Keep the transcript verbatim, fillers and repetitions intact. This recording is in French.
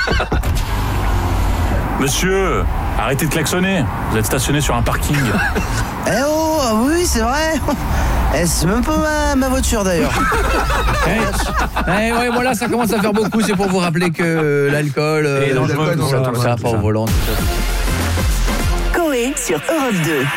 Monsieur, arrêtez de klaxonner. Vous êtes stationné sur un parking. Eh oh, oui, c'est vrai. Eh, c'est même pas ma, ma voiture d'ailleurs. Eh, eh, ouais, voilà, ça commence à faire beaucoup. C'est pour vous rappeler que l'alcool, euh, Et dangereux, tout ça, voilà, tout ça, tout pas ça. au volant. Tout ça. Coé sur Europe deux.